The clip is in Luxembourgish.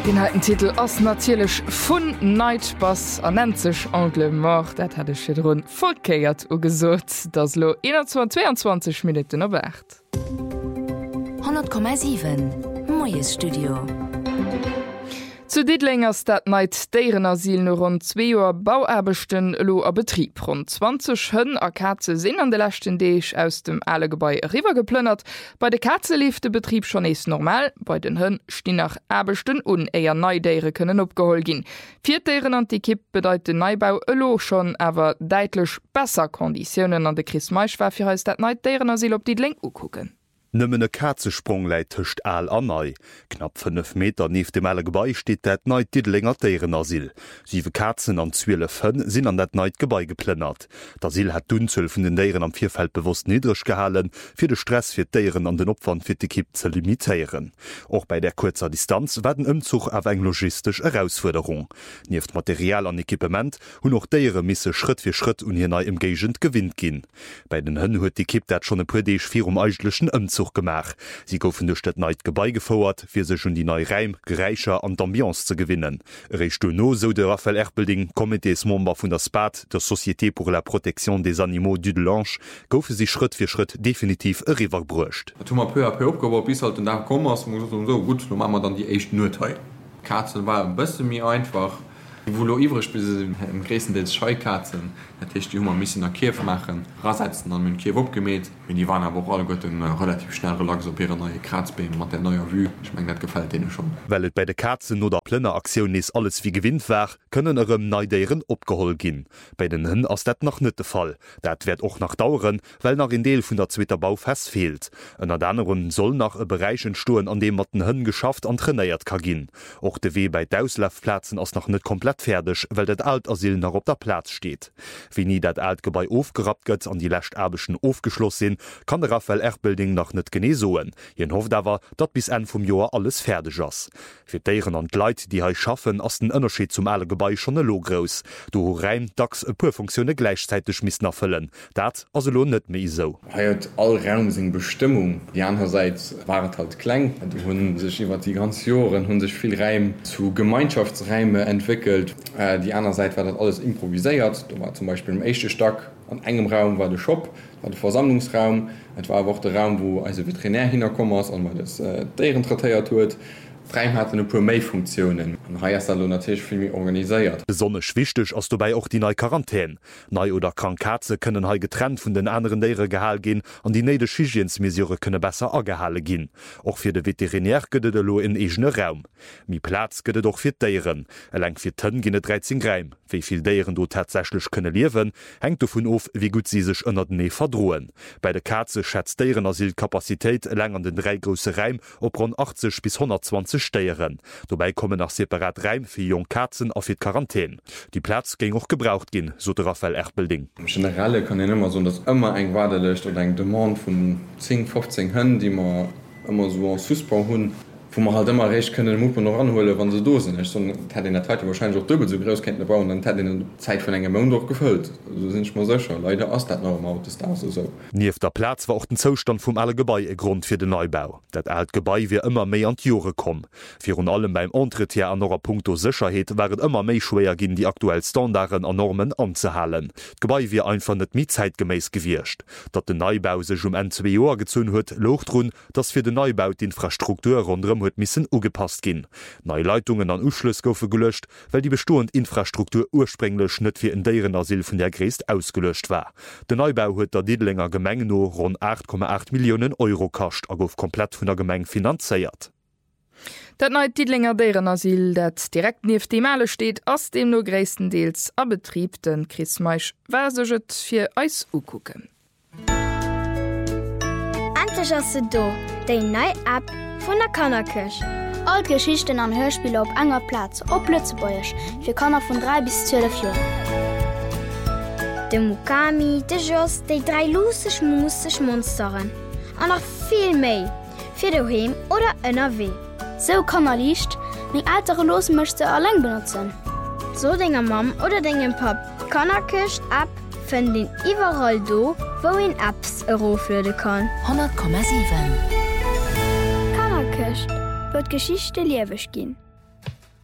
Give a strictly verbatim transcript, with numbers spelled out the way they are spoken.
Den halten Titel ass natierlech vun Neitbass an nenzech Angle macht, dat hat fir run vollkeiert o gesot, dats lo zweiundzwanzig Minuten erwert. hundert Komma sieben Moes Studio. Zu Diedlingers dat neit Deirenasyl no rund zwei Joer Bauerbechten lo a Betrieb. Rund zwanzig Hënn a Katze sinn an de lächten Deeg aus dem Allegebäi riwer geplënnert. Bei de Katze lief de Betrieb schon ees normal, bei den Hënn stien nach Erbechten un eier Neideiere kënnen opgehol gin. Vier Deieren an die Kipp bedeit den Neubau elo schon awer deitlech besser Konditionen an de Chris Meisch war fir dat neit Deirenasyl op Diedling ukucken. Nëmmen e Katzesprung läit tëcht all annei. Knapp fünf Meter nief dem Allegebäi steet dat neit Diedlinger Deirenasyl. Siewe Katzen an zwölf Hënn sinn an dat neit Gebäi geplënnert. D'Asyl hat d'Unzëll vun den Deieren am Vierfeld bewusst niedrig gehalen, fir de Stress fir d'Deieren an den Opfern fir de Kipp ze limitéieren. Och bei der kurzer Distanz war den Ëmzug awer eng logistisch Herausforderung. Nieft Material an Equipement hunn och Deiere misse Schritt fir Schritt un hir nei im Gegent gewinnt ginn. Bei den Hënn huet die Kipp dat schon e puer Deeg fir um eigentlechen Ëmzug gemacht. Sie goufen duch dat neit Gebäi gefauerert, fir sech hun die neii Reim, Geräicher an d'Ambiance ze gewinnen. Recht du no so de Raphael Erbelding, Komitéesmember vun der S P A D, der Société pour la Protection des Animaux du Delange, goufe sie Schritt fir Schritt definitiv e Riwer bruecht. Tummer peu a peu opgebaut bis halt den da kommers so gut, no mammer dann die echt nur teil. Katzen war am bësse mir einfach. Wo iwrech bis im Gräessen des Scheikatzen, datcht die Hummer missen a Kief machen, rasetzen an minn Kief opgemet, wenn die waren awer alle gott den relativ schnell relax op ihre neue Kratzbeem mat der neuer Vue. Ich mein, dat gefällt denen schon. Weil et bei de Katzen oder plënner Aktiun is alles wie gewinnt war, können erem Neideieren opgeholl ginn. Bei den Hënn ass dat noch net de Fall. Dat werd och nach dauren, weil nach in Deel vun der Zweter Bau fest fehlt. Ennner anderen soll nach e Bereichen stoen, an dem mat den Hënn geschafft an trainéiert ka ginn. Och de Weh bei d'Auslafplatzen ass noch net komplett fertig, weil dat Altasyl noch op der Platz steht. Wie nie dat Altgebäi aufgerat gëtt an die Lächterbeschen aufgeschloss sinn, kann der Raphael Erbelding noch net genesoen. Jen hofft awer, dat bis en vum Joer alles fertig ass. Fir Deieren an Gleit, die hei schaffen, ass den Ënnerschied zum Allegebäi schon e logros. Du reim dacks e puer Funktionune gleichzeitig miss erfüllen. Dat as lo net méi so. Heiert all Raum seg Bestimmung. Die andererseits waret halt kleng. Die hunn sich iwwer die ganz Joren hunn sich viel Reim zu Gemeinschaftsreime entwickelt. Äh, die andere Seite war das alles improvisiert. Da war zum Beispiel im echten Stock an engem Raum war der Shop, war der Versammlungsraum. Es war auch der Raum, wo also Veterinär hinkommen ist und man das äh, deren traktiert hat. Freim hat eine pur Mei-Funktionen. Und hier ist natürlich viel mehr organisiert. Besonders wichtig ist dabei auch die neue Quarantäne. Neu- oder kranke Katzen können hier getrennt von den anderen Tieren gehalten gehen und die neue Hygienesmesure können besser angehalten gehen. Auch für den Veterinär gibt es in eigenen Raum. Mehr Platz gibt es auch für die Tiere. Allein für Tonnen gehen dreizehn Reim. Wie viele Tiere dort tatsächlich können leben, hängt davon ab, wie gut sie sich unter den Nähe verdrohen. Bei der Katze schätzt die Deirenasyl-Kapazität allein an den drei großen Reimen auf rund achtzig bis hundertzwanzig Steieren. Dabei kommen nach separat Reim für junge Katzen auf die Quarantäne. Die Platz ging auch gebraucht gehen, so der Raphael Erbelding. Im Generelle kann ich immer so, dass immer ein Wartelist oder ein Demand von zehn, fünfzehn Hünden, die man immer so einen Fußball haben, wo man halt immer recht können, muss man noch anholen, wenn sie da sind. Ich hätte in der Zeit wahrscheinlich auch doppelt so groß könnten bauen, dann hätte in der Zeit von einem Monat auch gefüllt. Also sind ich mal sicher. Leider ist das noch im Auto, das ist so. Nie auf der Platz war auch der Zustand vom Allegebäi ein Grund für den Neubau. Das Altgebäi wird immer mehr an die Jahre kommen. Für und allem beim Antritt her an einer Punkto Sicherheit wäre es immer mehr schwer gehen, die aktuellen Standarden und Normen anzuhalten. Das Gebäi wird einfach nicht mehr zeitgemäß gewirrscht. Dass der Neubau sich um ein, zwei Jahre gezogen hat, liegt daran, dass für den Neubau die Infrastruktur rundherum hat müssen ugepasst gin. Neue Leitungen an Uschluss goufe gelöscht, weil die bestehende Infrastruktur ursprünglich nicht für ein Deirenasyl von der Gräst ausgelöscht war. Der Neubau hat der Diedlinger Gemeng nur rund acht Komma acht Millionen Euro kascht, und gouf komplett von der Gemeng finanziert. Dat neue Diedlinger Deirenasyl, dat direkt neben dem Alle steht, aus dem nur größtenteils a Betrieb, den Chris Meisch war sochet für eis ukucken. Endlich hast du do, die neue App von der Kannerkirche. All Geschichten an Hörspiele auf enger Platz, op Lützebäuerch, für Kanner von drei bis zwölf Jahren. De Mukami, de Joss, die drei lustig musig Monsteren. Und noch viel mehr. Für daheim oder N R W. So kann er liest, mein ältere Los möchte allein benutzen. So dinge Mam oder dinge Pap. Kannerkirche App finden überall do, wo in Apps eroflöden kann. hundert Komma sieben Kannerkirche wird Geschichte liewig gehen.